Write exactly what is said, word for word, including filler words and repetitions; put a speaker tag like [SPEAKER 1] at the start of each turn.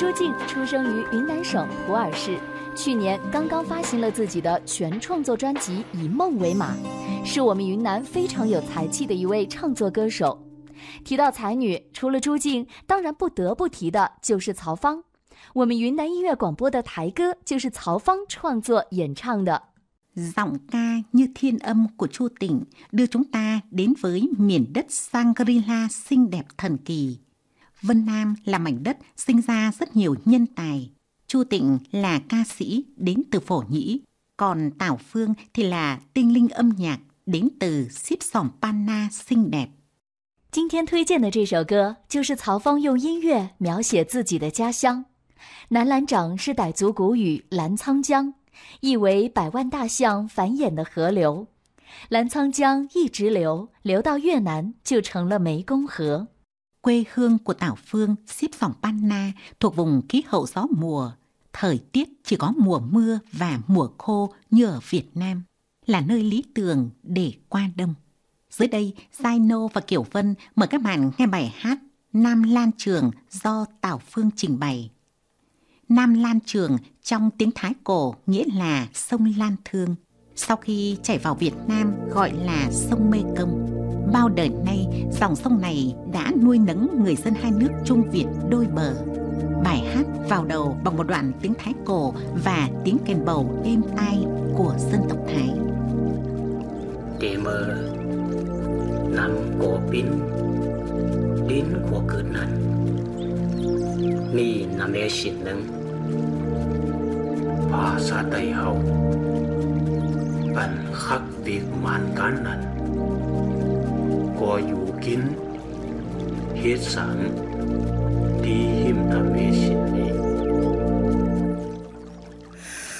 [SPEAKER 1] 朱静出生于云南省普洱市，去年刚刚发行了自己的全创作专辑《以梦为马》，是我们云南非常有才气的一位唱作歌手。提到才女，除了朱静，当然不得不提的就是曹芳。我们云南音乐广播的台歌就是曹芳创作演唱的。
[SPEAKER 2] Giọng ca như thiên âm của Chu Tịnh đưa chúng ta đến với miền đất Shangri-La xinh đẹp thần kỳ. Vân Nam là mảnh đất sinh ra rất nhiều nhân tài. Chu Tịnh là ca sĩ đến từ Phổ Nhĩ, còn Tảo Phương thì là tinh linh âm nhạc đến từ Xíp Sỏm Panna xinh đẹp。
[SPEAKER 1] 今天推荐的这首歌就是曹芳用音乐描写自己的家乡。南兰掌是傣族古语澜沧江，意为百万大象繁衍的河流。澜沧江一直流，流到越南就成了湄公河。
[SPEAKER 2] Quê hương của Tảo Phương, Xíp Sỏm Panna thuộc vùng khí hậu gió mùa. Thời tiết chỉ có mùa mưa và mùa khô như ở Việt Nam, là nơi lý tưởng để qua đông. Dưới đây, Zaino và Kiều Vân mời các bạn nghe bài hát Nam Lan Trường do Tảo Phương trình bày. Nam Lan Trường trong tiếng Thái cổ nghĩa là sông Lan Thương. Sau khi chảy vào Việt Nam gọi là sông Mê Công. Bao đời nay, dòng sông này đã nuôi nấng người dân hai nước Trung Việt đôi bờ. Bài hát vào đầu bằng một đoạn tiếng Thái cổ và tiếng kèn bầu êm tai của dân tộc Thái.
[SPEAKER 3] Để mơ nằm cổ pin đến của cử năn mi nằm e xỉn nâng và xa tay hậu bần khắc việc màn cán năn có dù kín hết sản đi hiểm thầm